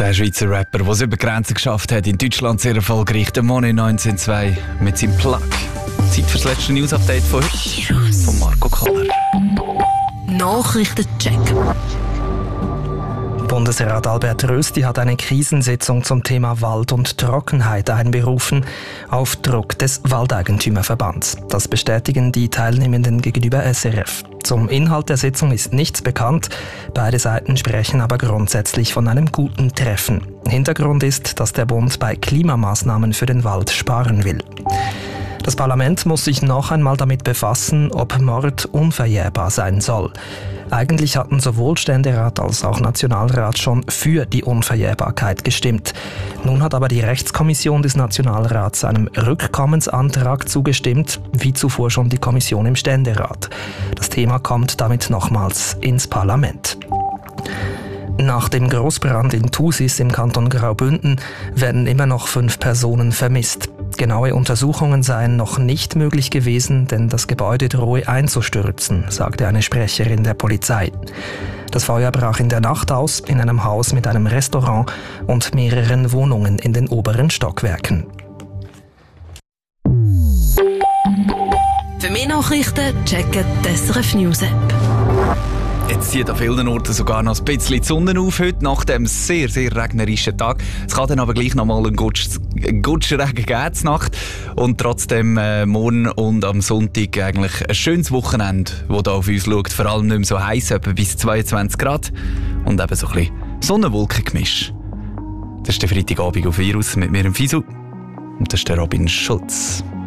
Der Schweizer Rapper, der es über Grenzen geschafft hat, in Deutschland sehr erfolgreich, der Money 19.2 mit seinem Plug. Zeit für das letzte News-Update von heute, von Marco Koller. Nachrichtencheck. Bundesrat Albert Rösti hat eine Krisensitzung zum Thema Wald und Trockenheit einberufen, auf Druck des Waldeigentümerverbands. Das bestätigen die Teilnehmenden gegenüber SRF. Zum Inhalt der Sitzung ist nichts bekannt, beide Seiten sprechen aber grundsätzlich von einem guten Treffen. Hintergrund ist, dass der Bund bei Klimamaßnahmen für den Wald sparen will. Das Parlament muss sich noch einmal damit befassen, ob Mord unverjährbar sein soll. Eigentlich hatten sowohl Ständerat als auch Nationalrat schon für die Unverjährbarkeit gestimmt. Nun hat aber die Rechtskommission des Nationalrats einem Rückkommensantrag zugestimmt, wie zuvor schon die Kommission im Ständerat. Das Thema kommt damit nochmals ins Parlament. Nach dem Großbrand in Thusis im Kanton Graubünden werden immer noch 5 Personen vermisst. Genaue Untersuchungen seien noch nicht möglich gewesen, denn das Gebäude drohe einzustürzen, sagte eine Sprecherin der Polizei. Das Feuer brach in der Nacht aus, in einem Haus mit einem Restaurant und mehreren Wohnungen in den oberen Stockwerken. Für mehr Nachrichten checken die SRF News App. Jetzt zieht an vielen Orten sogar noch ein bisschen die Sonne auf heute, nach dem sehr, sehr regnerischen Tag. Es kann dann aber gleich noch mal einen Gutschregen geben zur Nacht. Und trotzdem morgen und am Sonntag eigentlich ein schönes Wochenende, das hier auf uns schaut. Vor allem nicht mehr so heiß, etwa bis 22 Grad. Und eben so ein bisschen Sonne-Wolken-Gemisch. Das ist der Freitagabend auf Virus mit mir, dem Fisu. Und das ist der Robin Schulz.